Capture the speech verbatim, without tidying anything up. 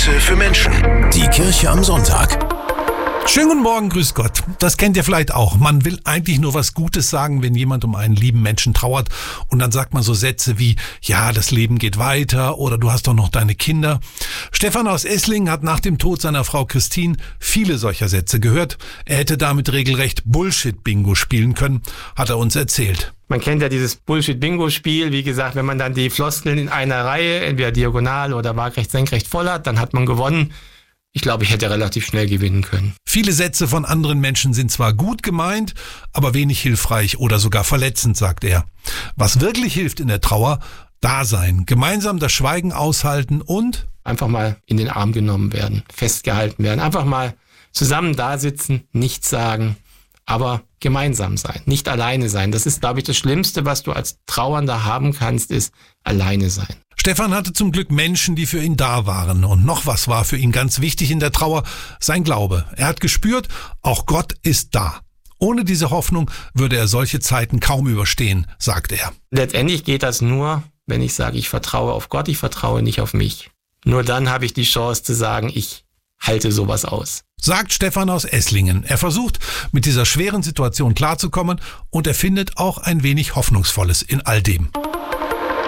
Sätze für Menschen. Die Kirche am Sonntag. Schönen guten Morgen, grüß Gott. Das kennt ihr vielleicht auch. Man will eigentlich nur was Gutes sagen, wenn jemand um einen lieben Menschen trauert. Und dann sagt man so Sätze wie, ja, das Leben geht weiter oder du hast doch noch deine Kinder. Stefan aus Esslingen hat nach dem Tod seiner Frau Christine viele solcher Sätze gehört. Er hätte damit regelrecht Bullshit-Bingo spielen können, hat er uns erzählt. Man kennt ja dieses Bullshit-Bingo-Spiel. Wie gesagt, wenn man dann die Floskeln in einer Reihe, entweder diagonal oder waagrecht, senkrecht voll hat, dann hat man gewonnen. Ich glaube, ich hätte relativ schnell gewinnen können. Viele Sätze von anderen Menschen sind zwar gut gemeint, aber wenig hilfreich oder sogar verletzend, sagt er. Was wirklich hilft in der Trauer, da sein, gemeinsam das Schweigen aushalten und einfach mal in den Arm genommen werden, festgehalten werden, einfach mal zusammen da sitzen, nichts sagen, aber gemeinsam sein, nicht alleine sein. Das ist, glaube ich, das Schlimmste, was du als Trauernder haben kannst, ist alleine sein. Stefan hatte zum Glück Menschen, die für ihn da waren. Und noch was war für ihn ganz wichtig in der Trauer, sein Glaube. Er hat gespürt, auch Gott ist da. Ohne diese Hoffnung würde er solche Zeiten kaum überstehen, sagt er. Letztendlich geht das nur, wenn ich sage, ich vertraue auf Gott, ich vertraue nicht auf mich. Nur dann habe ich die Chance zu sagen, ich halte sowas aus. Sagt Stefan aus Esslingen. Er versucht, mit dieser schweren Situation klarzukommen und er findet auch ein wenig Hoffnungsvolles in all dem.